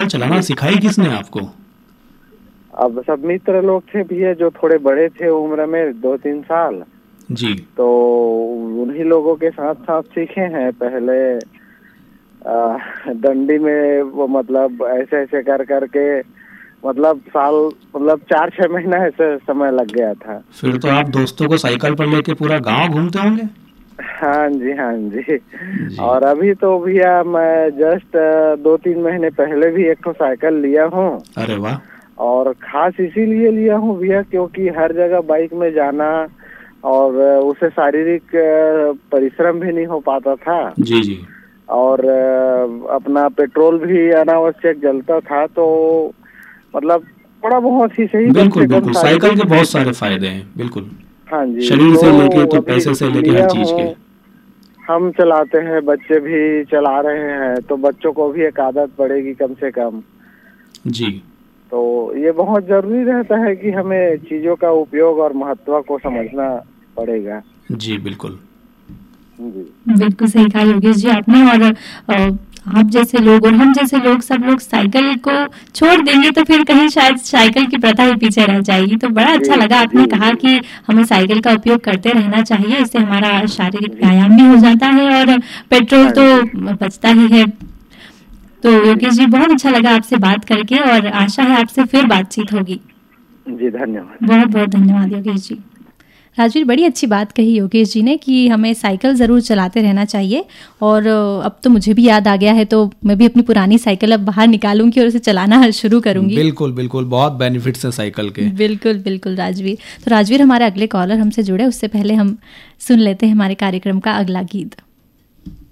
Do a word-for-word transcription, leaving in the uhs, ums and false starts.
चलाना सिखाई किसने आपको? अब सब मित्र लोग थे भैया जो थोड़े बड़े थे उम्र में, दो तीन साल जी। तो उन्हीं लोगों के साथ साथ सीखे हैं। पहले आ, डंडी में वो मतलब ऐसे ऐसे कर करके मतलब साल मतलब चार छह महीना ऐसे समय लग गया था। फिर तो आप दोस्तों को साइकिल पर लेके पूरा गांव घूमते होंगे? हाँ जी हाँ जी, जी। और अभी तो भैया मैं जस्ट दो तीन महीने पहले भी एक तो साइकिल लिया हूँ। अरे वाह। और खास इसीलिए लिया हूँ भैया क्योंकि हर जगह बाइक में जाना और उसे शारीरिक परिश्रम भी नहीं हो पाता था। जी जी। और अपना पेट्रोल भी अनावश्यक जलता था, तो मतलब थोड़ा बहुत ही सही। बिल्कुल बिल्कुल, साइकिल के बहुत सारे फायदे हैं। बिल्कुल, हाँ जी, शरीर तो से लेके तो पैसे से लेके हर चीज के। हम चलाते हैं, बच्चे भी चला रहे हैं, तो बच्चों को भी एक आदत पड़ेगी कम से कम। जी। तो ये बहुत जरूरी रहता है कि हमें चीजों का उपयोग और महत्व को समझना पड़ेगा। जी बिल्कुल जी बिल्कुल सही कहा योगेश जी आपने। और आप जैसे लोग और हम जैसे लोग सब लोग साइकिल को छोड़ देंगे तो फिर कहीं शायद साइकिल की प्रथा ही पीछे रह जाएगी। तो बड़ा अच्छा लगा आपने कहा कि हमें साइकिल का उपयोग करते रहना चाहिए, इससे हमारा शारीरिक व्यायाम भी हो जाता है और पेट्रोल तो बचता ही है। तो योगेश जी बहुत अच्छा लगा आपसे बात करके और आशा है आपसे फिर बातचीत होगी। जी धन्यवाद, बहुत बहुत धन्यवाद योगेश जी। राजवीर, बड़ी अच्छी बात कही योगेश जी ने कि हमें साइकिल ज़रूर चलाते रहना चाहिए। और अब तो मुझे भी याद आ गया है, तो मैं भी अपनी पुरानी साइकिल अब बाहर निकालूंगी और उसे चलाना शुरू करूंगी। बिल्कुल बिल्कुल, बहुत बेनिफिट्स हैं साइकिल के। बिल्कुल बिल्कुल राजवीर। तो राजवीर, हमारे अगले कॉलर हमसे जुड़े, उससे पहले हम सुन लेते हैं हमारे कार्यक्रम का अगला गीत।